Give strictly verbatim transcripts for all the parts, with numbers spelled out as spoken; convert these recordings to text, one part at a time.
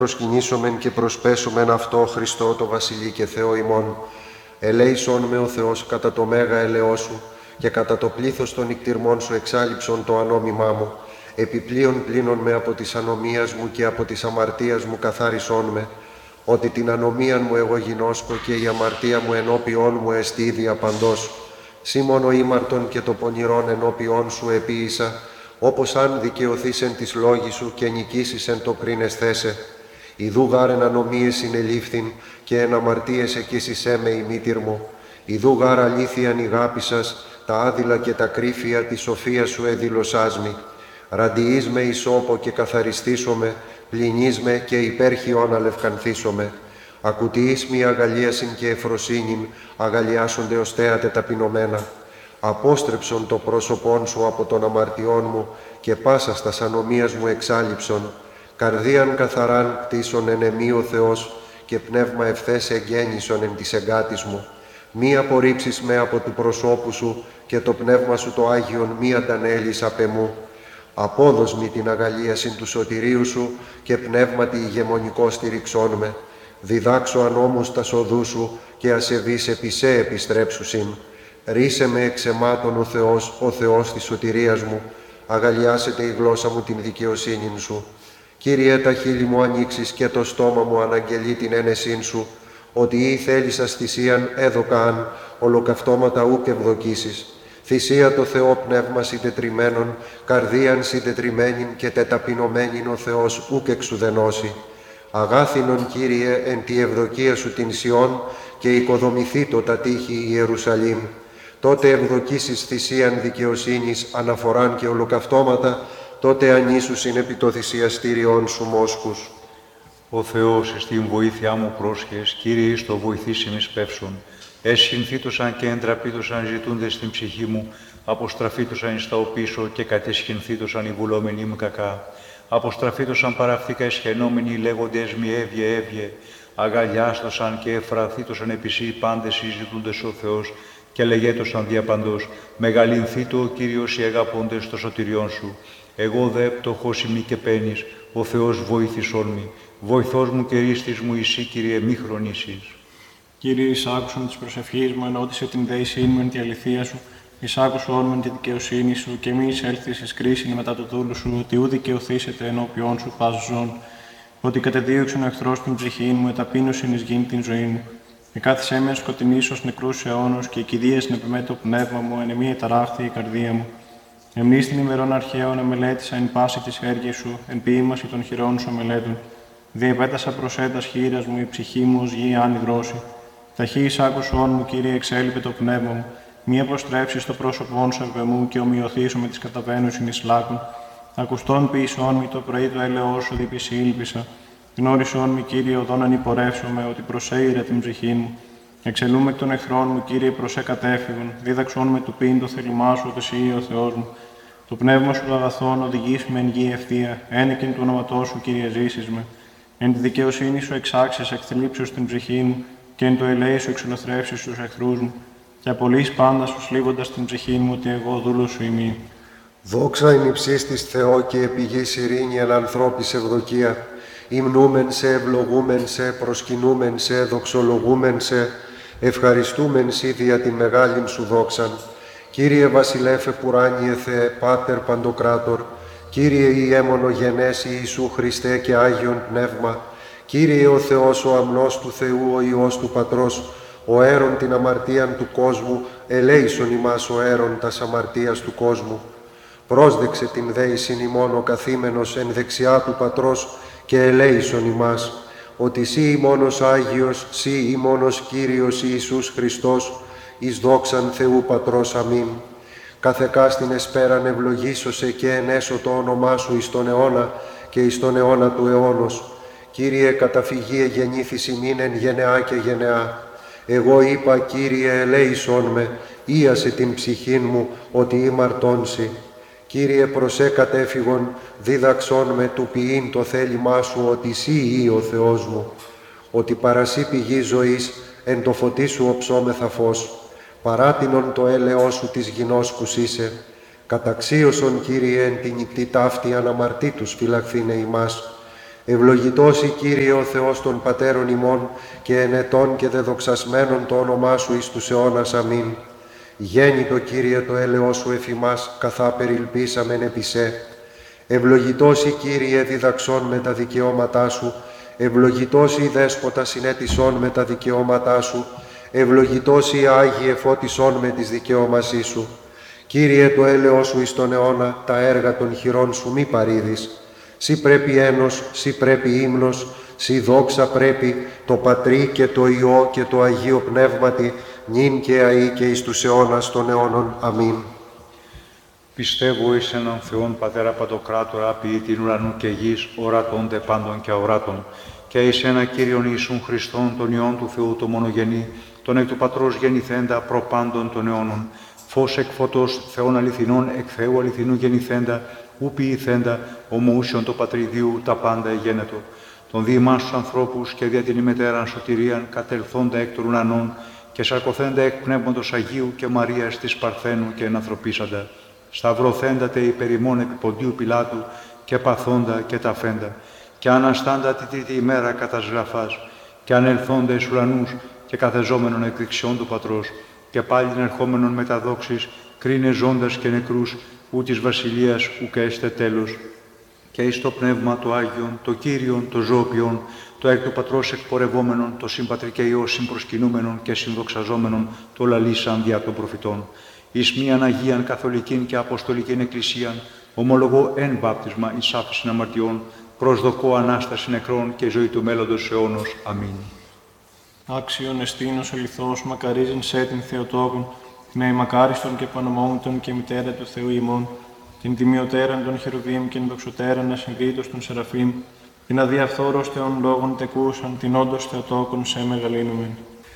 προσκυνήσομεν και προσπέσομεν αυτό Χριστό το Βασιλεί και Θεό ημών. Ελέησον με ο Θεός κατά το μέγα ελαιό σου και κατά το πλήθος των νικτυρμών σου εξάλειψον το ανόμημά μου. Επιπλέον πλύνον με από της ανομίας μου και από της αμαρτίας μου καθάρισόν με, ότι την ανομίαν μου εγώ γινώσκω και η αμαρτία μου ενώπιόν μου εστί διαπαντός. Σύ μόνο ήμαρτον και το πονηρόν ενώπιόν σου επίησα, όπως αν δικαιωθείς εν της λόγης σου και νικήσεις εν το πριν εσθέσε. Ιδού γάρ εν ανομίες συνελήφθην και εν αμαρτίες εκείσισέ με η μήτυρ μου. Ιδού γάρ αλήθειαν ηγάπησας, τα άδειλα και τα κρύφια τη σοφία σου εδήλωσάς μη. Ραντιείς με ισόπο και καθαριστήσομαι, πλυνείς με και υπέρχιον αλευκανθήσομαι. Ακουτιείς μη αγαλίασιν και εφροσύνην, αγαλιάσονται ως θέατε ταπεινωμένα. Απόστρεψον το πρόσωπόν σου από των αμαρτιών μου και πάσα στας ανομίας μου εξάλειψον. Καρδίαν καθαράν κτίσον εν εμή ο Θεός και πνεύμα ευθές εγγέννησον εν της εγκάτης μου. Μη απορρίψεις με από του προσώπου σου και το πνεύμα σου το Άγιον μη αντανέλεις απ' εμού. Απόδος μη την αγαλίασιν του σωτηρίου σου και πνεύματι ηγεμονικό στηριξόν με. Διδάξω ανώμους τα σοδού σου και ασεβείς επί σε επιστρέψουσιν. Ρίσε με εξαιμάτων ο Θεός, ο Θεός της σωτηρίας μου. Αγαλιάσετε η γλώσσα μου την δικαιοσύνην σου. Κύριε, τα χείλη μου ανοίξεις και το στόμα μου αναγγελεί την ένεσήν σου, ότι ή θέλησας θυσίαν έδωκαν, ολοκαυτώματα ούκ ευδοκίσεις. Θυσία το Θεό πνεύμα συντετριμένον, καρδίαν συντετριμένην και τεταπεινωμένην ο Θεός ούκ εξουδενώσει. Αγάθινον, Κύριε, εν τη ευδοκία σου την Σιών και οικοδομηθήτω τα τείχη η Ιερουσαλήμ. Τότε ευδοκίσεις θυσίαν δικαιοσύνης, αναφοράν και ολοκαυτώματα, τότε ανήσουσιν επί το θυσιαστήριον σου μόσχους. Ο Θεός εις την βοήθειά μου πρόσχες, Κύριε εις το βοηθήσιν εις πεύσον. Εσχυνθήτωσαν και εντραπήτωσαν ζητούντες στην ψυχή μου, αποστραφήτωσαν εις τα οπίσω και κατεσχυνθήτωσαν οι βουλόμενοι μου κακά. Αποστραφήτωσαν παραφθήκα εσχενόμενοι λέγοντες μη έβγε έβγε. Αγαλιάστοσαν και εφραθήτωσαν επισή οι πάντες οι ζητούντες ο Θεός και λεγέτωσαν διαπαντός. Μεγαλυνθήτω ο Κύριος οι αγαπώντες το σωτηριόν σου. Εγώ δε πτωχός ημί και πένης, ο Θεός βοήθησόν μη. Βοηθός μου και ρίστης μου εσύ, Κύριε, μη χρονίσεις. Κύριε, εις άκουσον της προσευχής μου, ενώτισε την δέησήν μου εν τη αληθεία σου, εις άκουσον μου εν τη δικαιοσύνη σου, και μη εισέλθεις εις κρίσιν μετά το δούλου σου, ότι ου δικαιωθήσετε ενώπιόν σου πας ζών. Ότι κατεδίωξεν ο εχθρός την ψυχή μου, εταπείνωσιν εις γήν την ζωή μου. Εκάθισέ με σκοτεινής ως νεκρούς αιώνος, και εκηδίασεν επί με το πνεύμα μου, εν εμή εταράχθη η καρδία μου. Εμείς την ημερών αρχαίων εμελέτησα εν πάση της έργης σου, εν ποίημαση των χειρών σου αμελέτων. Διεπέτασα προς έτας χείρας μου, η ψυχή μου ως γη αν υδρώσει. Ταχύ εις άκουσον μου, Κύριε, εξέλιπε το πνεύμα μου. Μη αποστρέψεις το πρόσωπόν σου επ' εμού και ομοιωθήσω με τις καταβαίνουσιν εις λάκων. Ακουστόν ποιησόν μη το πρωί το έλεος σου διπισή ήλπισα. Γνώρισόν μη, Κύριε, οδόν ανυπορεύσομαι, ότι προσέειρε την ψυχή μου. Εξελούμε εκ των εχθρών μου, Κύριε, προς εκατέφυγον. Δίδαξόν με του πίν το θέλημά σου, ότι εσύ ο Θεός μου. Το πνεύμα σου το αγαθόν οδηγείς με εν γη ευθεία. Ένικην του ονοματός σου, Κύριε, ζήσεις με. Εν τη δικαιοσύνη σου εξάξεις εκθλίψους την ψυχή μου, και εν το ελέη σου εξολοθρεύσεις τους εχθρούς μου. Και απολύς πάντα σου σλίγοντας την ψυχή μου, ότι εγώ δούλος σου ημί. Δόξα εν υψίστης Θεό και επί γης ειρήνη εν ανθρώπης ευδοκία. Υμνούμεν σε, ευλογούμεν σε, προσκυνούμεν σε, δοξολογούμεν σε, ευχαριστούμεν σοι δια την μεγάλην σου δόξαν. Κύριε βασιλέφε πουράνιε Θεέ, Πάτερ Παντοκράτορ, Κύριε Ιε μονογενές Ιησού Χριστέ και Άγιον Πνεύμα, Κύριε ο Θεός ο αμνός του Θεού, ο Υιός του Πατρός, ο αίρον την αμαρτίαν του κόσμου, ελέησον ημάς ο αίρον τας αμαρτίας του κόσμου. Πρόσδεξε την δέησιν ημών ο καθήμενος εν δεξιά του Πατρός και ελέησον ημάς, ότι σύ ημώνος Άγιος, σύ ημώνος Κύριος Ιησούς Χριστός, εις δόξαν Θεού Πατρός. Αμήν. Καθεκάστην εσπέραν ευλογήσωσε και ενέσω το όνομά σου εις τον αιώνα και εις τον αιώνα του αιώνος. Κύριε, καταφυγή εγεννήθης ημίν εν γενεά και γενεά. Εγώ είπα, Κύριε, ελέησόν με, ίασε την ψυχήν μου, ότι ήμαρτόνσι. Κύριε, προσέ κατέφυγον, δίδαξόν με του ποιήν το θέλημά σου, ότι σύ ή ο Θεός μου. Ότι παρασύ πηγή ζωής, εν το φωτί σου οψόμεθα φως. Παράτινον το έλεος σου της γινώσκους είσαι. Καταξίωσον, Κύριε, εν την νυχτή ταύτη αναμαρτήτους φυλαχθήνε ημάς. Ευλογητός η Κύριε ο Θεός των πατέρων ημών και ενετών και δεδοξασμένων το όνομά Σου εις τους αιώνας. Αμήν. Γέννητο Κύριε το έλεος Σου εφ' καθά περιλπίσαμεν επί σε. Ευλογητός η Κύριε διδαξών με τα δικαιώματά Σου, ευλογητός η Δέσποτα συνέτησών με τα δικαιώματά Σου, ευλογητός η Άγιε φώτισών με τις δικαιώμασή Σου. Κύριε το έλεος Σου εις τον αιώνα, τα έργα των χειρών Σου μη παρήδεις. Σοι πρέπει ένος, σοι πρέπει ύμνος, σοι δόξα πρέπει το Πατρί και το Υιό και το Αγίο Πνεύματι, νυν και αεί και εις τους αιώνας των αιώνων. Αμήν. Πιστεύω εις έναν Θεόν Πατέρα Παντοκράτορα, ποιητήν ουρανού και γης, ορατώνται πάντων και αοράτων, και εις ένα Κύριον Ιησούν Χριστόν, τον Υιόν του Θεού, το μονογενή, τον εκ του Πατρός γεννηθέντα προπάντων των αιώνων, φως εκ φωτός, Θεών αληθινών, εκ Θεού αληθινού γεννηθέντα, ου ποιηθέντα, ομοούσιον το Πατριδίου, τα πάντα εγένετο. Τον δι' εμάς τους ανθρώπους και δια την ημετέραν σωτηρίαν, κατελθόντα εκ των ουρανών, και σαρκωθέντα εκ Πνεύματος Αγίου και Μαρίας της Παρθένου και ενανθρωπίσαντα. Σταυρωθέντατε υπερ ημών επί Ποντίου Πιλάτου και παθόντα και ταφέντα, και αναστάντα τη τρίτη ημέρα κατά σγραφάς, και ανελθόντα εις ουρανούς και καθεζόμενον εκ δεξιών του Πατρός, και πάλιν ερχόμενον με τα δόξης, κρίνε ζώντας και νεκρούς, ου της βασιλείας ουκ έστε τέλος. Και εις το Πνεύμα το Άγιον, το Κύριον, το Ζωοποιόν, το εκ του Πατρός εκπορευόμενον, το συμπατρί και Υιό συμπροσκυνούμενον και συνδοξαζόμενον, το λαλήσαν δια των προφητών. Εις μίαν Αγίαν Καθολικήν και Αποστολικήν Εκκλησίαν, ομολογώ εν βάπτισμα εις άφησιν αμαρτιών, προσδοκώ Ανάσταση νεκρών και ζωή του μέλλοντος αιώνος. Αμήν. Άξιον εστίνος ελιθός, μακαρίζειν σε την Θεοτόκον, την αημακάριστον και πανομόμητον και μητέρα του Θεού ημών, την τιμιωτέραν των χερουβίμ και ενδοξωτέραν ασυμβήτως των Σεραφείμ, την αδιαφθόρος Θεών λόγων τεκούσαν, την όντως Θεοτόκον σε μεγαλύνομεν.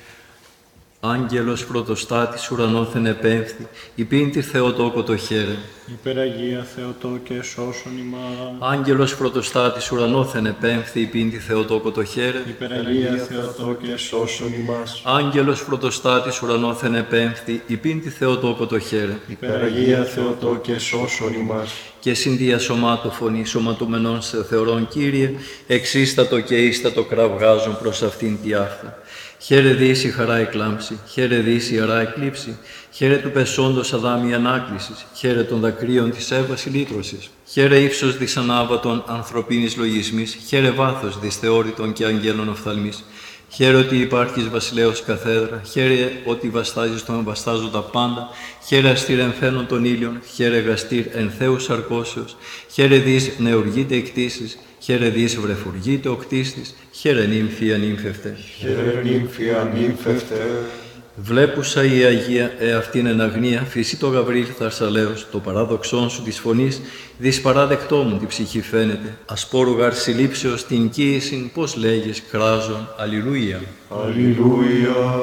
Άγγελος πρωτοστάτης ουρανόθεν επέμφθη, υπήντη Θεοτόκο το χαίρε. Υπεραγία Θεοτόκε σώσον ημάς. Άγγελος πρωτοστάτης ουρανόθεν επέμφθη, υπήντη Θεοτόκο το χαίρε. Υπεραγία Θεοτόκε σώσον ημάς. Άγγελος πρωτοστάτης ουρανόθεν επέμφθη, υπήντη Θεοτόκο το χαίρε. Υπεραγία Θεοτόκε σώσον ημάς. Και συνδία σωμάτω φωνή σωματούμενον σε θεωρών Κύριε, εξίστατο και ίστατο κραυγάζουν προς αυτήν τη άφθα. Χαίρε δύση χαρά εκλάμψη, χαίρε δύση αρά εκλείψη, χαίρε του πεσόντος αδάμι ανάκλησης, χαίρε των δακρύων της Εύας ηλίτρωσης. Χαίρε ύψος δυσανάβατον ανθρωπίνης λογισμής, χαίρε βάθος δυσθεώρητον και αγγέλων οφθαλμής. Χαίρε ότι υπάρχεις βασιλέως καθέδρα, χαίρε ότι βαστάζεις τον βαστάζοντα πάντα, χαίρε αστήρ εμφαίνων των ήλιων, χαίρε γαστήρ εν Θεού σαρκώσεως, χαίρε δις νεουργείται εκτίσεις, χαίρε δις βρεφουργείται ο κτίστης, χαίρε νύμφη ανύμφευτε. Χαίρε νύμφη ανύμφευτε. Βλέπουσα η Αγία εαυτήν εν αγνία, φυσί το Γαβρίλ θαρσαλέως, το παράδοξόν σου της φωνής, δις παράδεκτό μου την ψυχή φαίνεται, ασπόρου γαρ συλλήψεως την κοίησιν, πώς λέγεις, κράζον, αλληλούια. Αλληλούια.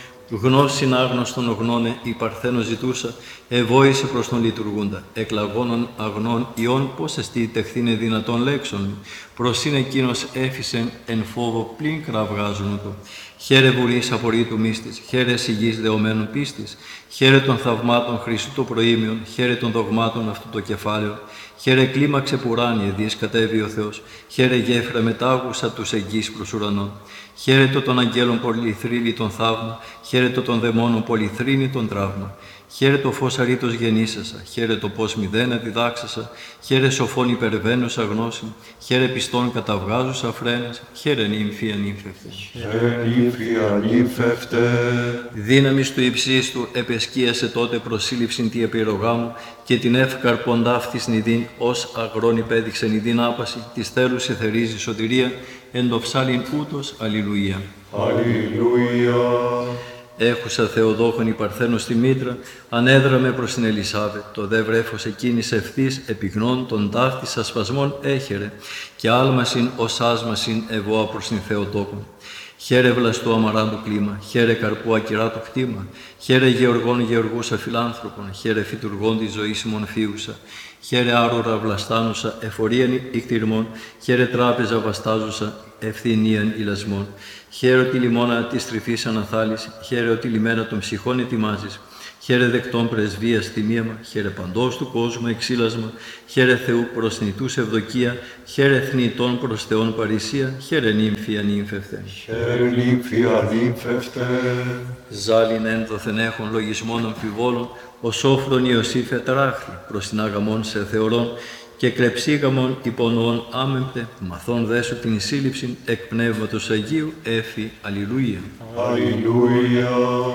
Γνώσιν άγνωστον γνώνε, η Παρθένο ζητούσα, ευόησε προς τον λειτουργούντα. Εκλαγώνων αγνών ιών, πώς εστί τεχθήνε δυνατόν λέξον. Προς είναι εκείνος έφυσεν εν φόβο πλην κραυγάζουν του. Χαίρε βουλής απορρίτου μύστης, χαίρε σιγής δεωμένων πίστης, χαίρε των θαυμάτων Χριστού το προήμιον, χαίρε των δογμάτων αυτού το κεφάλαιο, χαίρε κλίμαξε πουράνιε δις κατέβη ο Θεός, χαίρε γέφυρα μετάγουσα τους εγγύς προς ουρανών. Χαίρετο των αγγέλων πολυθρύνη τον θαύμα, χαίρετο των δαιμόνων πολυθρύνη τον τραύμα. Χαίρετο φως αρήτως γεννήσασα, χαίρετο πώς μηδένα διδάξασα, χαίρε σοφών υπερβαίνουσα γνώση, χαίρε πιστών καταβγάζουσα φρένας, χαίρε νύμφη ανύμφευτε. Χαίρε νύμφη ανύμφευτε. Δύναμις του υψίστου επεσκίασε τότε προσύλληψην τη επιρρογάμου και την εύκαρπον ταύτης νηδίν ως αγρόν υπέδειξε νηδίν άπαση, της θέλους εθερίζει σωτηρία, εν το ψάλιν ούτως, αλληλούια. Αλληλούια. Έχουσα Θεοδόχον η Παρθένος στη μήτρα, ανέδραμε προς την Ελισάβετ, το δε βρέφος εκείνης ευθύς επιγνών των ταύτης ασπασμών έχερε, και άλμασιν ως άσμασιν ευώα προς την Θεοτόκον. Χαίρε βλαστό αμαράντου κλίμα, χαίρε καρπού ακυράτο κτήμα, χαίρε γεωργών γεωργούσα φιλάνθρωπων, χαίρε φυτουργών της ζωής ημών φίουσα, χαίρε άρωρα βλαστάνουσα εφορίαν ικτυρμών, χαίρε τράπεζα βαστάζουσα ευθυνίαν ηλασμών. Χαίρε ότι λιμώνα της τρυφής αναθάλεις, χαίρε ότι λιμένα των ψυχών ετοιμάζεις, Χαίρε δεκτών πρεσβείας θυμίαμα, χαίρε παντός του κόσμου εξήλασμα, χαίρε Θεού προς νητούς ευδοκία, χαίρε θνητών προς Θεόν παρησία, χαίρε νύμφη ανύμφευτε. Χαίρε νύμφη ανύμφευτε. Ζάλιν ένδοθεν έχων λογισμών αμφιβόλων, ο σόφρον Ιωσήφ ετράχθη, προς την αγαμών σε θεωρών, και κλεψίγαμον υπονοών άμεμπτε, μαθών δέσου την σύλληψην εκ Πνεύματος Αγίου, έφη, αλληλούια. Αλληλούια.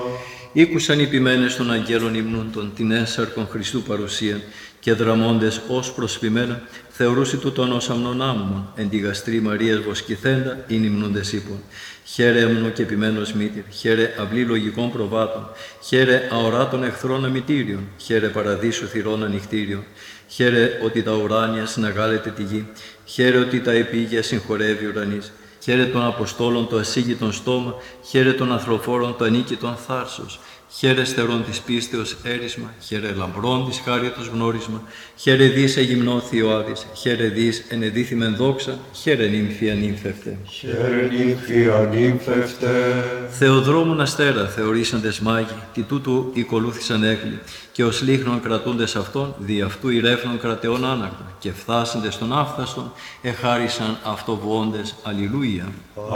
Ήκουσαν οι ποιμένες των αγγέλων υμνούντων την έσαρκον Χριστού παρουσίαν και δραμώντες ως προσποιμένα, θεωρούσι τούτον ως αμνονάμμον, εν τη γαστρή Μαρίας βοσκηθέντα, ειν υμνούντες ύπων. Χαίρε έμνο και ποιμένος μήτηρ, χαίρε αυλή λογικών προβάτων, χαίρε αοράτων εχθρών αμητήριων, χαίρε παραδείσου θυρών ανοιχτήριων, χαίρε ότι τα ουράνια συναγάλεται τη γη, χαίρε ότι τα επίγεια συγχωρεύει ουρανής. Χαίρε των Αποστόλων το ασύγητον στόμα, χαίρε των ανθρωφόρων το ανίκητον θάρσος, χαίρε στερών της πίστεως έρισμα, χαίρε λαμπρών της χάριτος γνώρισμα, χαίρε δις εγυμνό Θειοάδης, χαίρε δις ενεδίθημεν δόξα, χαίρε νύμφη ανύμφευτε. Χαίρε νύμφη ανύμφευτε. Θεοδρόμουν αστέρα θεωρήσαντες μάγοι, τι τούτου οικολούθησαν έγκλη, και ως λίχνον κρατούντες αυτόν, δι' αυτού ηρέφνων κρατεών άνακτο, και φθάσαντες των άφθαστον, εχάρισαν αυτοβουόντες. Αλληλούια.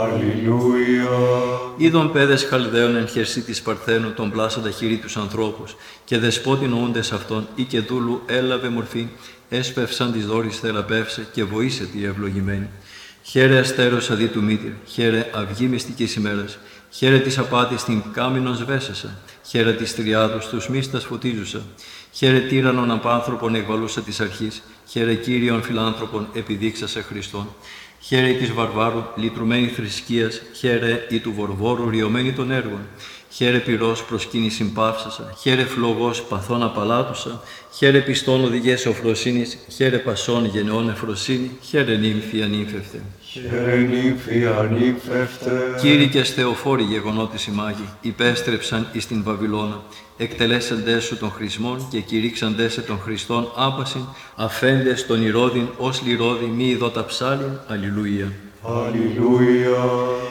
Αλληλούια. Είδον πέδες Χαλδαίων εν χερσί της Παρθένου τον πλάσαντα χειρί τους ανθρώπους, και δεσπότη νοούντες αυτόν, ή και δούλου έλαβε μορφή, έσπευσαν της δόρης θεραπεύσε και βοήσε τη ευλογημένη. Χαίρε αστέρος αδί του μήτηρ, χαίρε αυγή μυστικής ημέρας, χαίρε της απάτης την κάμινον σβέσασα, χαίρε της τριάδους τους μίστας φωτίζουσα, χαίρε τύραννον απάνθρωπον εκβαλούσα της αρχής, χαίρε Κύριον φιλάνθρωπον επιδείξασε Χριστόν. Χαίρε της βαρβάρου λυτρουμένη θρησκείας, χαίρε η του βορβόρου ριωμένη των έργων. Χαίρε πυρός προσκύνησιν παύσασα, χαίρε φλογός παθών απαλάτουσα, χαίρε πιστών οδηγές οφροσύνης, χαίρε πασών γενεών εφροσύνη, χαίρε νύμφη ανύμφευτε. Χαίρε νύμφη ανύμφευτε. Κήρυκες Θεοφόροι γεγονότης οι μάγοι, υπέστρεψαν εις την Βαβυλώνα, εκτελέσαντες σου των χρησμών και κηρύξαντες σε των Χριστών άπασιν, αφέντες των ηρώδιν ως λιρώδι μη ειδώτα ψάλιν. Αλληλούια. Αλληλούια.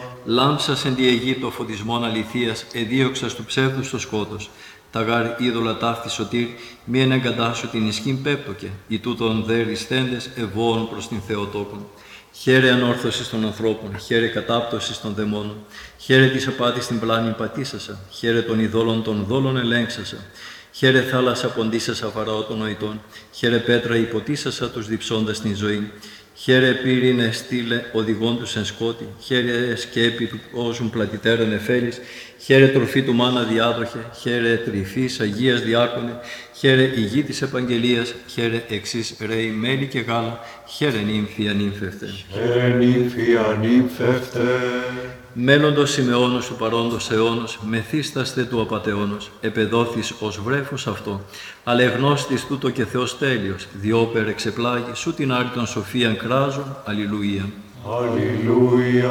Λάμψας εν τη Αιγύπτο φωτισμόν αληθείας, εδίωξας του ψεύδους το σκότος. Τα γάρ είδωλα ταύτη σωτήρ, μη εν εγκατάσου την ισχύν πέπτοκε, οι τούτον δε ριστέντες ευώων προς την Θεοτόκον. Χαίρε ανόρθωσης των ανθρώπων, χαίρε κατάπτωσης των δαιμόνων, χαίρε της απάτης την πλάνη πατήσασα, χαίρε των ειδόλων των δόλων ελέγξασα, χαίρε θάλασσα ποντίσασα φαραώ των νοητών, χαίρε πέτρα υποτίσασα τους διψώντας την ζωή. Χαίρε πύρινε στήλε οδηγών τους εν σκότη, χαίρε σκέπη του κόσμου πλατητέραν εφέλης, χαίρε τροφή του μάνα διάδοχε, χαίρε τρυφής Αγίας διάκονε, χαίρε ηγή της επαγγελίας, χαίρε εξής ρέι μέλι και γάλα, χαίρε νύμφη ανύμφευτε. Χαίρε νύμφη ανύμφευτε. Μέλλοντος Σιμεώνος του παρόντος αιώνος, μεθύσταστε του απατεώνος, επεδόθης ως βρέφος αυτό, αλλά εγνώστης τούτο και Θεός τέλειος, διόπερ εξεπλάγει, σου την άρτον σοφίαν κράζουν. Αλληλούια. Αλληλούια.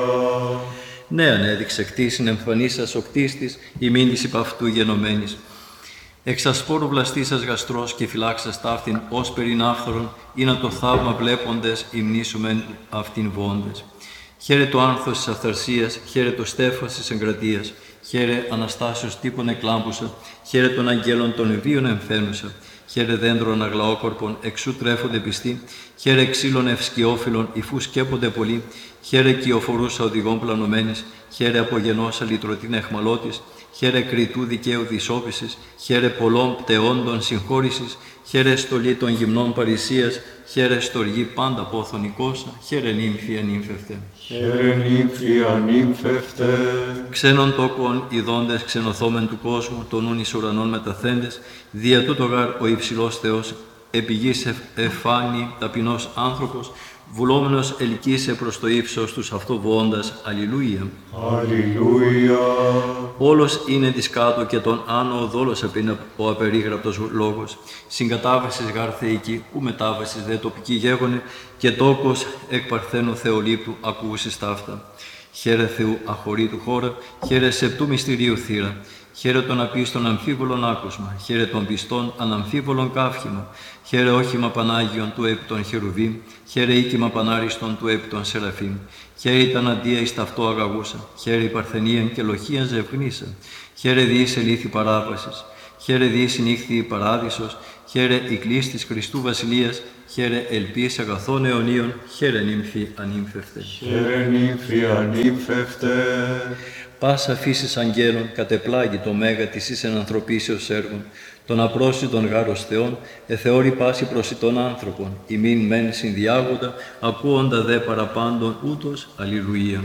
Νέαν έδειξε κτήσιν εμφανίσας ο κτίστης, ημίν της υπ' αυτού γενομένης. Εξασπόρου βλαστήσας γαστρός και φυλάξας ταύτην ως περινάφθορον, ή να το θαύμα βλέποντες υμνήσουμεν αυτήν βόντες. Χαίρε το άνθος της αυθαρσίας, χαίρε το στέφος της εγκρατείας, χαίρε Αναστάσεως τύπων εκλάμπουσα, χαίρε των αγγέλων των βίων εμφαίνουσα, χαίρε δέντρων αγλαόκορπων εξού τρέφονται πιστοί, χαίρε ξύλων ευσκιόφυλλων υφού σκέπονται πολλοί, χαίρε κυοφορούσα οδηγών πλανωμένης, χαίρε απογενώσα λυτρωτήν εχμαλώτης, χαίρε κριτού δικαίου δυσόπισης, χαίρε πολλών πτεόντων συγχώρησης, χαίρε στολή των γυμνών παρησίας, χαίρε στοργή πάντα πόθον οικόσα, χαίρε νύμφη ανύμφευτε. Χαίρε νύμφη ανύμφευτε. Ξένων τόκων ειδώντες ξενοθόμεν του κόσμου, των νουν εις ουρανών μεταθέντες, δια τούτο γάρ ο υψηλός Θεός, επί γης εφάνει ταπεινός άνθρωπος, βουλόμενος ελκύσε προς το ύψος τους αυτό βοώντας. Αλληλούια. Αλληλούια. Όλος είναι της κάτω και τον άνω ο δόλος απείνα ο απερίγραπτος λόγος. Συγκατάβεσης γάρ θεϊκή, ου μετάβεσης δε τοπική γέγονε, και τόκος εκ παρθένου Θεολήπτου ακούσεις ταύτα. Χαίρε Θεού αχωρήτου χώρα, χαίρε σεπτού μυστηρίου θύρα. Χαίρε των απίστων αμφίβολων άκουσμα, χαίρε των πιστών αναμφίβολων καύχημα, χαίρε όχημα Πανάγιον του επί των χερουβίμ, χαίρε οίκημα Πανάριστον του επί των σεραφείμ, χαίρε ήταν αντία εις ταυτό αγαγούσα, χαίρε η παρθενίαν και λοχίαν ζευγνήσα, χαίρε διείς ελήθη παράβασης, χαίρε δι συνήχθη η παράδεισος, χαίρε η κλής της Χριστού Βασιλείας, χαίρε ελπίς αγαθών αιωνίων, χαίρε νύμφη ανήμφευτε. Χαίρε νύμφη ανήμφευτε. Πάσα φύσης αγγέλων κατεπλάγει το μέγα της εις ενανθρωπίσεως έργων, τον απρόσιτον γάρος Θεών, εθεώρη πάση προσιτών άνθρωπων, ημίν μεν συνδιάγοντα, ακούοντα δε παραπάντων ούτως, αλληλουία.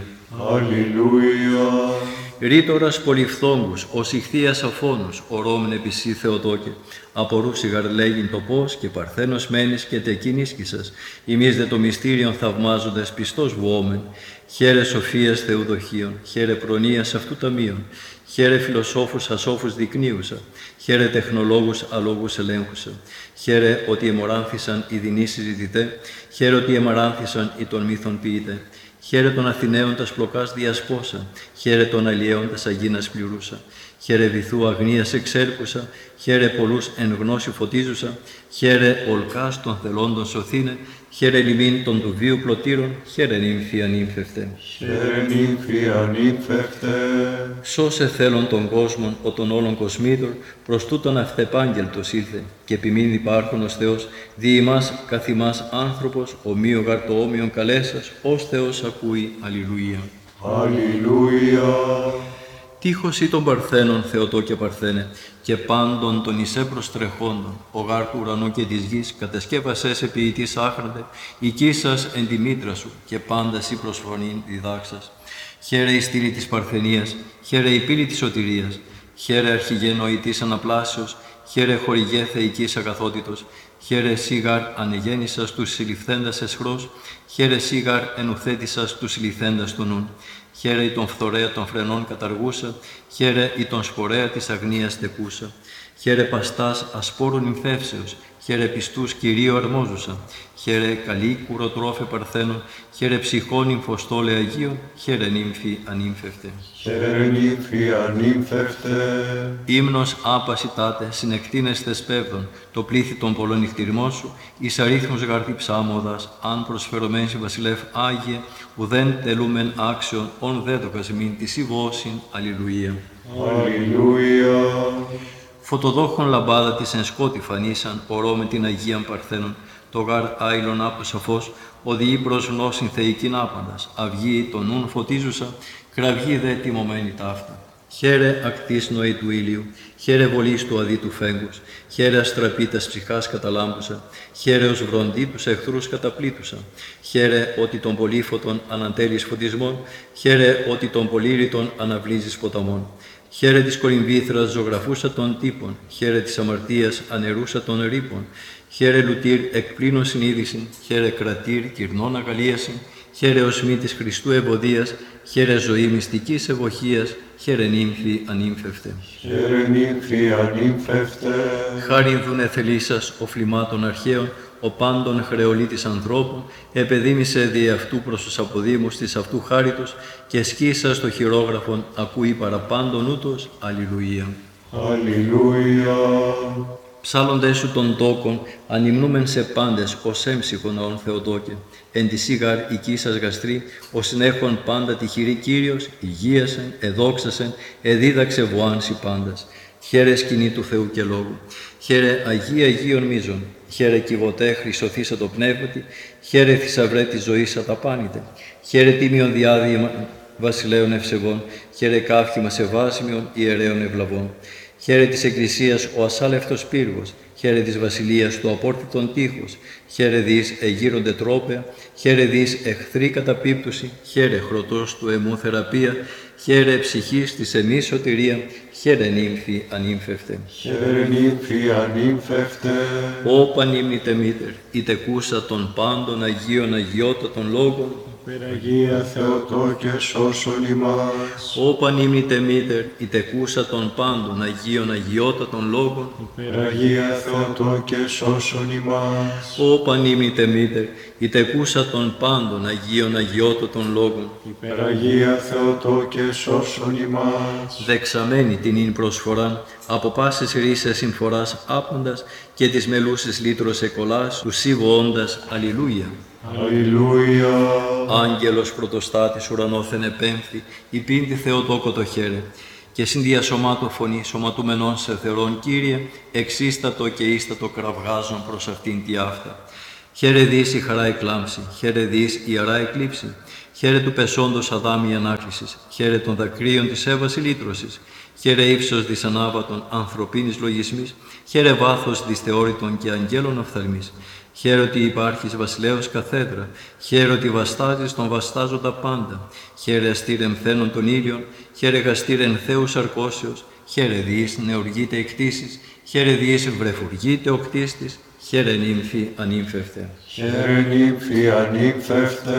Αλληλούια. Ρήτορας πολυφθόγκους, ως ηχθείας αφώνους, ορόμεν επισή Θεοτόκε, απορούσι γαρλέγειν το πώς και παρθένος μένεις και τεκίνισκησας, ημείς δε το μυστήριον θαυμάζοντας πιστός βουόμεν, χαίρε σοφίας Θεουδοχίων, χαίρε προνοίας αυτού ταμείων, χαίρε φιλοσόφους ασόφους δεικνύουσα, χαίρε τεχνολόγους αλόγους ελέγχουσα, χαίρε ότι εμοράνθησαν οι δεινοί συζητητέ, χαίρε ότι εμαράνθησαν οι των μύθων ποιητέ. Χαίρε των Αθηναίων τας πλοκάς διασπόσα, χαίρε των Αλλιέων τας αγίνας πληρούσα, χαίρε βυθού αγνίας εξέρπουσα, χαίρε πολλούς εν γνώση φωτίζουσα, χαίρε ολκάς των θελόντων σωθήνε, χαίρε λιμήν των του βίου πλωτήρων, χαίρε νύμφη ανήμφευτε. Χαίρε νύμφη ανήμφευτε. Σώσε θέλων των κόσμων, ο των όλων κοσμήτων, προς τούτον αυτεπάγγελτος ήλθε, και επιμήν υπάρχονος Θεός, δι' ημάς καθ' ημάς άνθρωπος, ομοίο γαρ το όμοιον καλέσας, ως Θεός ακούει, αλληλούια. Αλληλούια. Τείχος ή των Παρθένων, Θεοτόκε Παρθένε, και πάντων των εισέ προστρεχόντων, ο γάρ του ουρανού και της γης, κατασκεύασες ποιητής άχραντε, οικίσας εν τη μήτρα σου, και πάντας ή προσφωνήν διδάξας. Χαίρε η στήλη της Παρθενίας, χαίρε η πύλη της σωτηρίας, χαίρε αρχηγέ νοητής αναπλάσεως, χαίρε χορηγέ θεϊκής αγαθότητος, χαίρε σίγαρ ανεγέννησας τους συλληφθέντας εσχρός, χαίρε σίγαρ ενουθέτησας τους συλληφθέντας του νουν. Χαίρε η τον φθορέα των φρενών καταργούσα, χαίρε η τον σπορέα της αγνίας τεκούσα. Χαίρε παστάς ασπόρων νυμφεύσεως, χαίρε πιστούς Κυρίου αρμόζουσα. Χαίρε καλή κουροτρόφε Παρθένων, χαίρε ψυχών νυμφοστόλε Αγίων, χαίρε νύμφη ανήμφευτε. Χαίρε νύμφη ανήμφευτε. Ύμνος άπαση τάτε, συνεκτείνεστε σπέβδων, το πλήθη των πολλών νυχτηριμών σου, εις αρίθμους γαρτί ψάμοδας, αν προσφερωμένς βασιλεύ Άγιε, ουδέν τελούμεν άξιον, ον δέδοκας μην της ηβώσιν, αλληλουία. Αλληλούια. Φωτοδόχων λαμπάδα της εν σκότη φανίσαν, ορώ με την Αγίαν Παρθένων, το γάρ άειλον άπο σαφώς, οδηγεί προς γνώσιν θεϊκήν άπαντας, αυγή των νουν φωτίζουσα, κραυγή δε τιμωμένη ταύτα. Χαίρε ακτής νοή του ήλιου, χαίρε βολής του αδί του φέγγους, χαίρε αστραπή τας ψυχάς καταλάμπουσα, χαίρε ως βροντί τους εχθρούς καταπλήτουσα, χαίρε ότι των πολύφωτων ανατέλεις φωτισμών, χαίρε ότι των πολύρητων αναβλύζεις ποταμών. Χαίρε της κολυμβήθρας ζωγραφούσα των τύπων, χαίρε της αμαρτίας ανερούσα των ρήπων, χαίρε λουτήρ εκπλήνων συνείδησιν, χαίρε κρατήρ κυρνών αγαλίασιν, χαίρε οσμή της Χριστού ευωδίας, χαίρε ζωή μυστικής ευωχίας, χαίρε νύμφη ανήμφευτε. Χαίρε νύμφη ανήμφευτε. Χάριν δουνε θελήσας ο φλιμάτων αρχαίων, ο πάντων χρεολίτης ανθρώπων, επεδίμησε δι' αυτού προς τους αποδήμους της αυτού χάριτος και σκίσα στο χειρόγραφον ακούει παραπάντων ούτως, αλληλουία. Αλληλούια. Ψάλλοντες σου των τόκων, ανυμνούμεν σε πάντες, ως έμψυχον αόν Θεοτόκε. Εν τη σίγαρ οικίσας γαστρή, ως συνέχον πάντα τυχηρή Κύριος, υγείασεν, εδόξασεν, εδίδαξε βοάνσι πάντας. Χαίρε σκηνή του Θεού και Λόγου. Χαίρε Αγία Αγίων μίζων. Χαίρε κυβωτέ χρυσοθήσα το πνεύματι. Χαίρε θησαυρέ της ζωής αταπάνητε. Χαίρε τίμιον διάδημα βασιλέων ευσεβών. Χαίρε κάφημα σεβάσιμιον ιερέων ευλαβών. Χαίρε της Εκκλησίας ο ασάλευτος πύργος, χαίρε της Βασιλείας του απόρθητον τείχος, χαίρε δις εγείρονται τρόπαια, χαίρε δις εχθρή καταπίπτωση, χαίρε χρωτός του αιμού θεραπεία, χαίρε ψυχής της εμείς σωτηρία, χαίρε νύμφη ανήμφευτε. Χαίρε νύμφη ανήμφευτε. Ω πανύμνητε μήτερ, η τεκούσα των πάντων Αγίων Αγιώτατων λόγων, Υπεραγία Θεοτόκε σώσον ημάς. Ω πανύμνητε μήτερ, η τεκούσα των πάντων Αγίων Αγιώτατων λόγων, Υπεραγία Θεοτόκε σώσον ημάς. Ω πανύμνητε μήτερ, η τεκούσα των πάντων Αγίων Αγιώτατων λόγων, Υπεραγία Θεοτόκε σώσον ημάς. δεξαμένη την ίν προσφοράν, από πάσης ρίσες συμφοράς άπαντας και της μελούσης λύτρος εκολάς, του σύβω όντας, αλληλούια. Αλληλούια. Άγγελος πρωτοστάτης ουρανόθεν επέμφθη, υπήν τη Θεοτόκο το χαίρε. και συνδιασωμάτω φωνή σωματούμενων σε θερόν, Κύριε, εξίστατο και ίστατο κραυγάζον προς αυτήν τη αυτά. Χαίρε δις η χαρά εκλάμψη, χαίρε δις η αρά εκλείψη, χαίρε του πεσόντος Αδάμ η ανάκλησης, χαίρε των δακρύων της Εύας η λύτρωσης, χαίρε ύψος της ανάβατων ανθρωπίνης λογισμής, χαίρε βάθος της θεώρητων και αγγέλων οφθαλμής. Χαίρε ότι υπάρχεις βασιλέως καθέδρα, χαίρε ότι βαστάζεις τον βαστάζοντα πάντα, χαίρε αστήρεν θένον των ήλιων, χαίρε γαστήρεν Θεούς αρκώσεως, χαίρε διείς νεοργείτε εκτίσεις, χαίρε διείς βρεφουργείτε ο κτίστης, χαίρε νύμφη ανύμφευτε. Χαίρε νύμφη ανύμφευτε.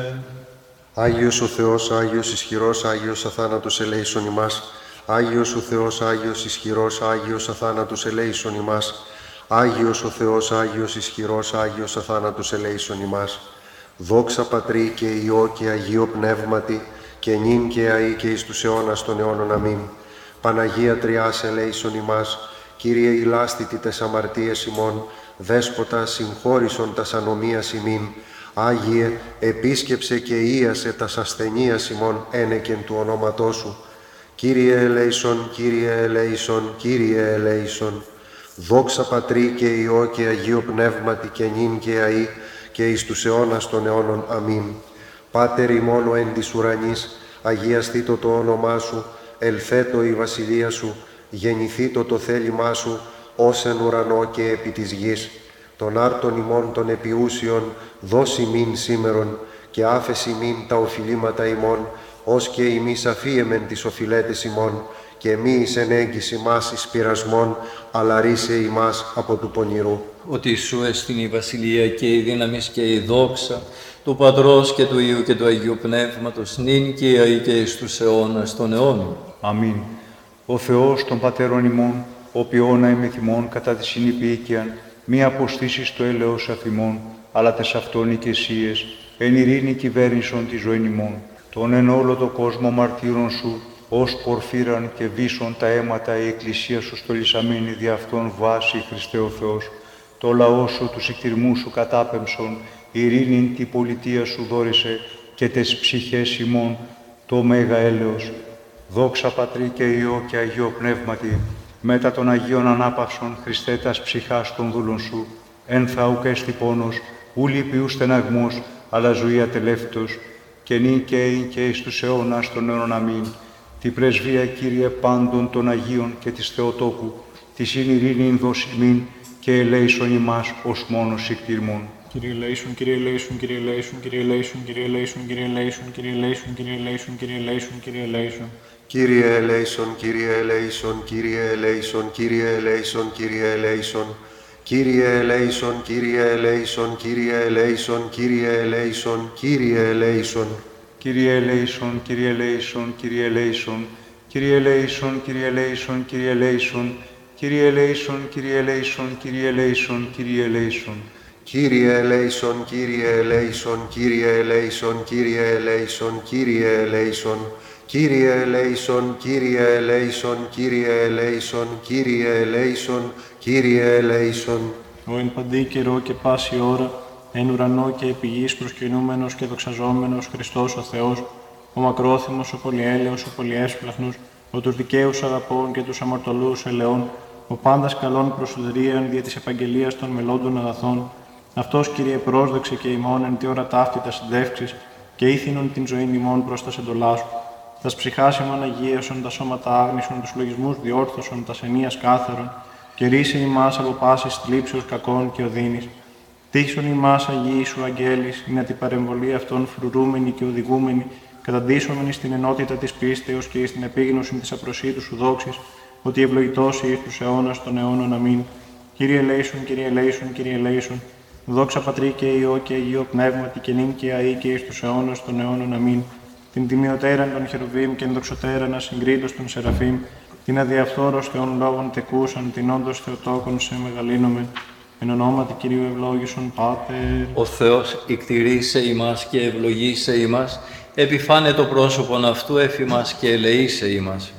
Άγιος ο Θεός, Άγιος ισχυρός, Άγιος αθάνατος ελέησον ημάς. Άγιος ο Θεός, Άγιος ισχυρός, Άγιος αθάνατος ελέησον ημάς. Άγιος ο Θεός, Άγιος ισχυρός, Άγιος αθάνατος ελέησον ημάς. Δόξα Πατρί και Υιό και Αγίο Πνεύματι, και νυν και αεί και εις τους αιώνας των αιώνων. Αμήν. Παναγία Τριάς ελέησον ημάς. Κύριε ηλάστητη τες αμαρτίες ημών, Δέσποτα συγχώρησον τας ανομίας ημίν. Άγιε, επίσκεψε και ίασε τας ασθενείας ημών ένεκεν του ονόματός σου. Κύριε ελέησον, Κύριε ελέησον, Κύριε ελέησον. Δόξα Πατρί και Υιό και Αγίο Πνεύματι, και νυν και αεί και εις τους αιώνας των αιώνων. Αμήν. Πάτερ ημών ο εν της ουρανής, αγιαστήτω το όνομά σου, ελθέτω η βασιλεία σου, γεννηθήτω το θέλημά σου, ως εν ουρανό και επί της γης. Των άρτων ημών των επιούσιων, δώσει μην σήμερον, και άφεση μην τα οφειλήματα ημών, ως και ημείς αφίεμεν τις οφειλέτες ημών, και μη εις ενέγγις ημάς εις πειρασμόν, αλλά ρίσε ημάς από του πονηρού. Ότι σου εστιν η βασιλεία και η δύναμις και η δόξα του Πατρός και του Υιού και του Αγίου Πνεύματος, νυν και αεί και εις τους αιώνας των αιώνων. Αμήν. Ο Θεός των Πατέρων ημών, ο ποιόνα εμεθυμών κατά τη συνυπήκαιαν, μη αποστήσεις το έλεος αφημών, αλλά τες αυτόν οικεσίες, εν ειρήνη κυβέρνησον τη ζωήν ημών. Τον εν όλο το κόσμο μαρτύρων σου, ως πορφύραν και βίσον τα αίματα η Εκκλησία σου στολισαμένη δι' αυτόν βάση, Χριστέ ο Θεός. Το λαό σου τους εκτιρμούς σου κατάπεμψον, ειρήνην τη πολιτεία σου δόρισε, και τες ψυχές ημών το μέγα έλεος. Δόξα Πατρί και Υιό και Αγίο Πνεύματι, μετά των Αγίων Ανάπαυσων, Χριστέ τας ψυχάς των δούλων σου, εν θαουκ έστι πόνος, ου λυπιού στεναγμός, αλλά ζωή ατελεύτος, και νυν και ειν και εις τους αιώνας των αιώνων. Αμήν. Τη πρεσβεία, Κύριε, πάντων των Αγίων και της Θεοτόκου, της ειν ειρήνην δοσιμήν και ελέησον ημάς ως μόνος εκτιρμών. Κύριε ελέησον, Κύριε ελέησον, Κύριε ελέησον, Κύριε ελέησον, Κύριε ελέησον, Κύριε ελέησον, Κύριε ελέησον, Κύριε ελέησον, Κύριε ελέησον, Κύριε ελέησον. Κύριε ελέησον, Κύριε ελέησον, Κύριε ελέησον, Κύριε ελέησον, Κύριε ελέησον. Κύριε ελέησον, Κύριε ελέησον, Κύριε ελέησον, Κύριε ελέησον, Κύριε ελέησον. Κύριε ελέησον, Κύριε ελέησον, Κύριε ελέησον, Κύριε ελέησον, Κύριε ελέησον, Κύριε ελέησον, Κύριε ελέησον, Κύριε ελέησον, Κύριε ελέησον, Κύριε ελέησον. Κύριε ελέησον, Κύριε ελέησον, Κύριε ελέησον, Κύριε ελέησον, Κύριε ελέησον. Κύριε ελέησον, Κύριε ελέησον, Κύριε ελέησον, Κύριε ελέησον, Κύριε ελέησον. Ο εν παντή καιρό και πάση ώρα, εν ουρανό και επί γης προσκυνούμενος και δοξαζόμενος Χριστός ο Θεός, ο μακρόθυμος, ο πολυέλεος, ο πολυέσπλαχνος, ο τους δικαίους αγαπών και τους αμαρτωλούς ελεών, ο πάντας καλών προσουδρίαν δια της επαγγελίας των μελόντων αγαθών, αυτός, Κύριε, πρόσδεξε και ημών εν τη ώρα ταύτη τα συντεύξεις και ήθινον την ζωήν ημών προς τα εντολά σου. Τας ψυχάς ημών αγίασον, τα σώματα άγνησον, τους λογισμούς διόρθωσον, τας ενίας κάθαρον, και ρίσε ημάς από πάσης θλίψεως κακών και οδύνης. Τύχσον ημάς Αγίοι σου αγγέλης, είναι την παρεμβολή αυτών φρουρούμενη και οδηγούμενη, καταντήσομενη στην ενότητα της πίστεως και στην επίγνωση της απροσίτου σου δόξης, ότι ευλογητός εις τους αιώνας των αιώνων. Αμήν. Κύριε ελέησον, Κύριε ελέησον, Κύριε ελέησον. Δόξα Πατρί και Υιό και Αγίο Πνεύματι, και νυν και αεί και εις τους αιώνας των αιώνων. Αμήν. Την τιμιωτέραν των χερουβίμ και ενδοξωτέραν ασυγκρίτως των Σεραφείμ, την αδιαφθόρος Θεών λόγων τεκούσαν, την όντως Θεοτόκον σε μεγαλύνομεν. Εν ονόματι Κυρίου ευλόγησον Πάτερ. Ο Θεός εκτηρήσε ημάς και ευλογήσε ημάς, επιφάνε το πρόσωπον αυτού εφημάς και ελεήσε ημάς.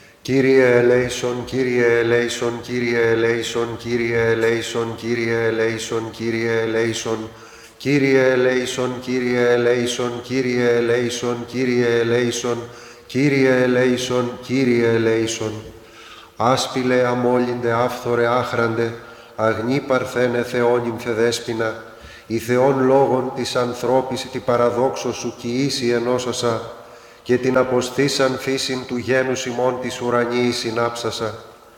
Κύριε ελέησον, Κύριε ελέησον, Κύριε ελέησον, Κύριε ελέησον, Κύριε ελέησον, Κύριε ελέησον. Κύριε ελέησον, Κύριε ελέησον, Κύριε ελέησον, Κύριε ελέησον, Κύριε ελέησον, Κύριε ελέησον. Άσπιλε, αμόλυντε, άφθορε, άχραντε, αγνή παρθένε Θεόν ημφεδέσποινα, η Θεόν λόγων της ανθρώπης τη παραδόξω σου κοιήσει ενώσασα, και την αποστήσαν φύσιν του γένους ημών της ουρανίης συνάψασα,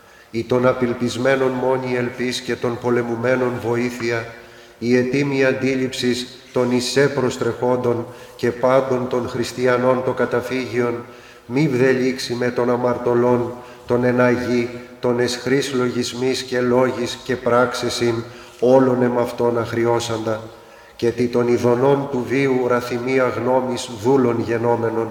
η των απελπισμένων μόνη ελπίς και των πολεμουμένων βοήθεια, η ετήμη αντίληψης των εισέ προστρεχόντων και πάντων των χριστιανών το καταφύγιον, μη βδελήξει με των αμαρτωλών, των εναγή, των εσχρής λογισμής και λόγης και πράξεσιν, όλων εμ' αυτών αχριώσαντα, και τι των ειδονών του βίου ραθυμία γνώμης δούλων γενόμενων,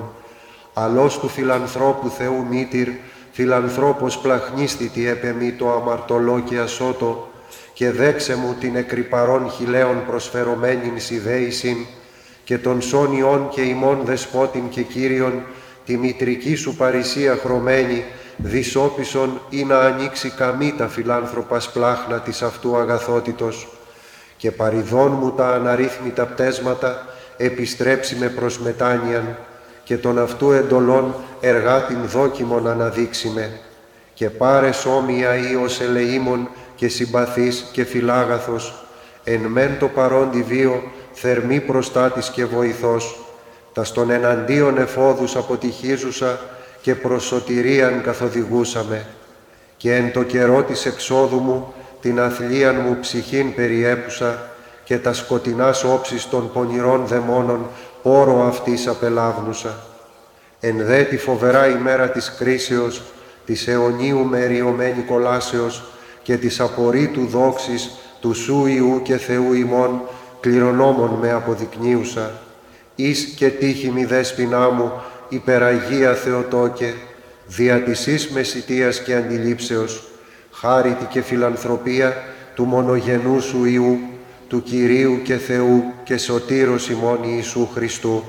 αλός του φιλανθρώπου Θεού μήτηρ, φιλανθρώπος πλαχνίστητη επεμή το αμαρτωλό και ασώτο, και δέξε μου την εκρυπαρών χιλέων προσφερωμένην σιδέησιν, και των σόνιών και ημών δεσπότην και Κύριον, τη μητρική σου παρησία χρωμένη, δυσόπισον ή να ανοίξει καμή τα φιλάνθρωπας πλάχνα της αυτού αγαθότητος, και παριδών μου τα αναρρύθμιτα πτέσματα επιστρέψει με προς μετάνοιαν, και των αυτού εντολών εργάτην δόκιμον αναδείξει με, και πάρε σώμια ίος ελεήμων και συμπαθής και φιλάγαθος, εν μεν το παρόντι βίο θερμή προστάτης και βοηθός, τα στον εναντίον εφόδους αποτυχίζουσα και προς σωτηρίαν καθοδηγούσαμε, και εν το καιρό της εξόδου μου την αθλίαν μου ψυχήν περιέπουσα, και τα σκοτεινάς όψεις των πονηρών δαιμόνων πόρο αυτής απελάβνουσα. Εν δε τη φοβερά ημέρα της κρίσεως, της αιωνίου μεριωμένη κολάσεως και της απορρίτου δόξης του Σου Υιού και Θεού ημών, κληρονόμων με αποδεικνύουσα, εις και τύχη μη δέσποινά μου, υπεραγία Θεοτόκε, δια της εις μεσιτείας και αντιλήψεως, χάριτη και φιλανθρωπία του μονογενού Σου Υιού, του Κυρίου και Θεού και Σωτήρος ημών Ιησού Χριστού.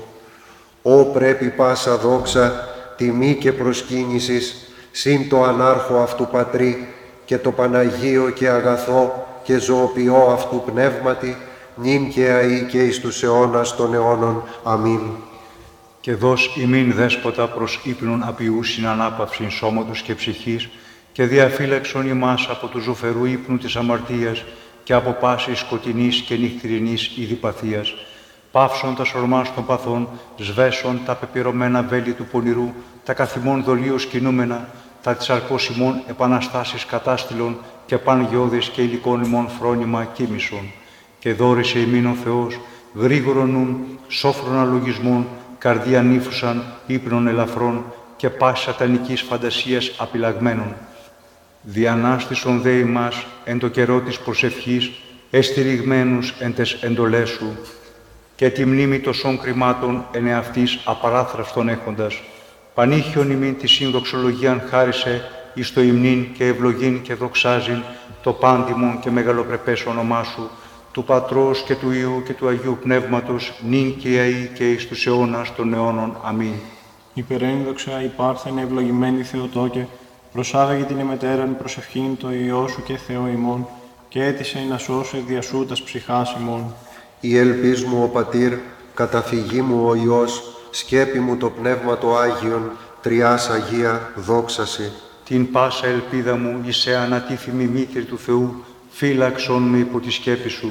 Ω πρέπει πάσα δόξα, τιμή και προσκύνησης, συν το ανάρχο αυτού Πατρί και το Παναγίο και αγαθό και ζωοποιό αυτού πνεύματι, νυν και αεί και εις τους αιώνας των αιώνων. Αμήν. Και δώσ' ημίν δέσποτα προς ύπνον απειούσιν ανάπαυσιν σώματος και ψυχής, και διαφύλαξον ημάς από του ζωφερού ύπνου της αμαρτίας και από πάσης σκοτεινής και νυχτηρινής ειδιπαθίας, πάυσον τα σορμάς των παθών, σβέσον τα πεπειρωμένα βέλη του πονηρού, τα καθημών δολίως κινούμενα, τα της αρκός ημών επαναστάσεις κατάστηλων και πανγιώδης και υλικών ημών φρόνημα κοίμησον. Και δόρισε ημίν ο Θεός, γρήγορον νουν, σόφρον αλογισμών, καρδία νύφουσαν, ύπνων ελαφρών και πάση σατανικής φαντασίας απειλαγμένων. Διανάστησον δε ημάς εν το καιρό της προσευχής, εστηριγμένους εν τες εντολές σου, και τη μνήμη τοσών κρυμάτων εν εαυτής απαράθραυστον έχοντας. Πανήχιον ημίν τη συνδοξολογίαν χάρισε, εις το υμνήν και ευλογήν και δοξάζειν το πάντιμον και μεγαλοπρεπές όνομά σου, του Πατρός και του Υιού και του Αγίου Πνεύματος, νυν και αεί και εις τους αιώνας των αιώνων. Αμήν. Υπερένδοξα υπάρχθεν ευλογημένη Θεοτόκε, προσάγαγε την εμετέραν προσευχήν το Υιό σου και Θεό ημών, και έτησε να σώσε διασού τας ψυχάς ημών. Η ελπίς μου ο Πατήρ, καταφυγή μου ο Υιός, σκέπη μου το Πνεύμα το Άγιον, Τριάς Αγία, δόξαση. Την πάσα ελπίδα μου, είσαι ανατίθιμη μήτρη του Θεού, φύλαξον με υπό τη σκέπη σου.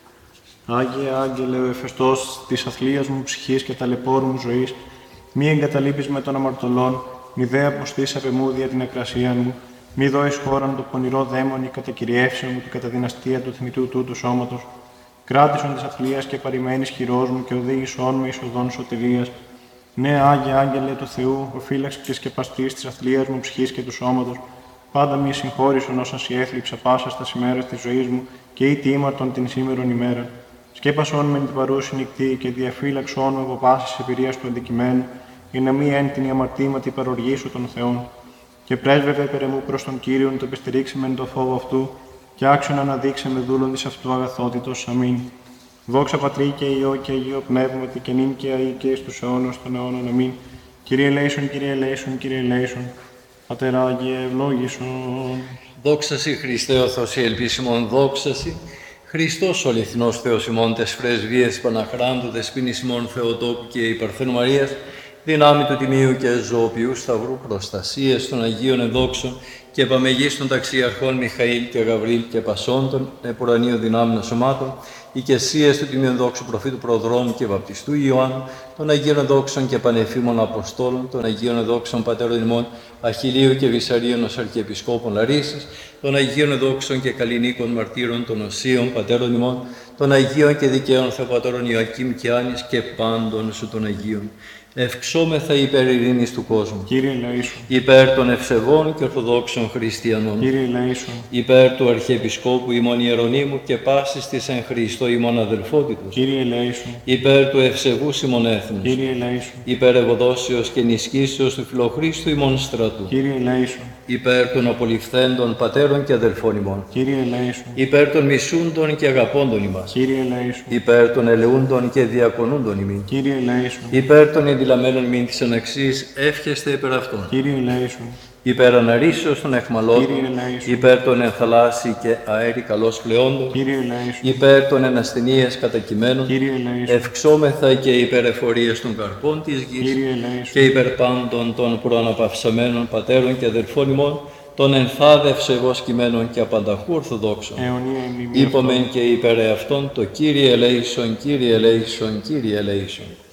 Άγιε Άγγελε, ο εφεστός της αθλίας μου ψυχής και ταλαιπώρου μου ζωής, μη εγκαταλείπεις με των αμαρτωλών, μη δε αποστείς απ' εμού δια την εκρασίαν μου, μη δώεις χώραν το πονηρό δαίμονι κατά κυριεύσεων μου και κατά δυναστεία του θνητού τούτου σώματος, κράτησον της αθλίας και παρημένης χειρός μου και οδήγησόν με εις οδόν σωτηρίας. Ναι, Άγιε Άγγελε του Θεού, ο φύλαξ και σκεπαστής της αθλίας μου ψυχής και του σώματος, πάντα μη συγχώρησον όσα σοι έθλιψα πάσα στα ημέρας της ζωής μου και ή τι ήμαρτον την σήμερον ημέρα. Σκέπασόν με την παρούση νυχτή και διαφύλαξόν με από πάσης εμπειρίας του αντικειμένου, για να μη εν την αμαρτήματη παροργήσω των Θεών. Και πρέσβευε περ' εμού προς τον Κύριον, το επιστηρίξε μεν το φόβο αυτού, και άξιον αναδείξε με δούλον της αυτού αγαθότητος. Αμήν. Δόξα Πατρί και Υιό και Αγίο Πνεύματι και νυν και αεί και εις τους αιώνας των αιώνων. Αμήν. Κύριε ελέησον, Κύριε ελέησον, Κύριε ελέησον. Πατέρα Άγιε, ευλόγησον. Δόξα Σοι Χριστέ ο Θεός η ελπίσιμον, δόξα Σοι. Χριστός ο αληθινός Θεός ημών, τες πρεσβείες Παναχράντου, δεσποίνης ημών Θεοτόκου και η Παρθένου Μαρίας, δυνάμει του Τιμίου και Ζωοποιού Σταυρού, προστασίες των Αγίων Εδόξων και επαμεγής των ταξιαρχών Μιχαήλ και Γαβρίλ και Πασών των επουρανίων δυνάμεων σωμάτων, οικεσίες του Τιμίου Δόξου Προφήτου Προδρόμου και Βαπτιστού Ιωάννου, των Αγίων Εδόξων και Πανεφήμων Αποστόλων, των Αγίων Εδόξων Πατέρων ημών Αχιλίου και Βυσαρίων ως Αρχιεπισκόπων Λαρίσης, των Αγίων Εδόξων και Καλλινίκων Μαρτύρων των Οσίων Πατέρων ημών, των Αγίων και Δικαίων Θεοπατώρων Ιωακήμ και Άνης και πάντων σου των Αγίων. Ευξόμεθα υπέρ ειρήνης του κόσμου. Κύριε ελεήσου. Υπέρ των ευσεβών και ορθοδόξων χριστιανών. Κύριε ελεήσου. Υπέρ του Αρχιεπισκόπου ημών Ιερονύμου και πάσης της εν Χριστώ ημών αδελφότητος. Κύριε ελεήσου. Υπέρ του ευσεβούς ημών έθνους. Κύριε ελεήσου. Υπέρ ευωδόσεως και ενισχύσεως του Φιλοχρίστου ημών στρατού. Κύριε ελεήσου. Υπέρ των απολυφθέντων πατέρων και αδελφών ημών. Κύριε ελεήσου. Υπέρ των μισούντων και αγαπώντων ημάς. Κύριε ελεήσου. Υπέρ των ελεούντων και διακονούντων ημίν. Κύριε ελεήσου. Υπέρ των ενδυλαμένων μην της αναξής, εύχεστε υπέρ αυτών. Κύριε ελεήσου. Υπέρ αναρρήσεως των αιχμαλώτων, Κύριε ελεήσου. υπέρ των ενθαλάσσι και αέρι καλώς πλεόντων, Κύριε ελεήσου. υπέρ των ενασθενείας κατακειμένων, Κύριε ελεήσου. ευξόμεθα και υπέρ εφορίας των καρπών της γης Κύριε ελεήσου. και υπέρ πάντων των προαναπαυσαμένων πατέρων και αδελφών ημών, των ενθάδευσε εγώ κειμένων και απανταχού ορθοδόξων. Αιωνία ημίμη Είπομεν και υπέρ εαυτόν το Κύριε ελέησον, Κύριε ελέησον, Κύριε ελέησον.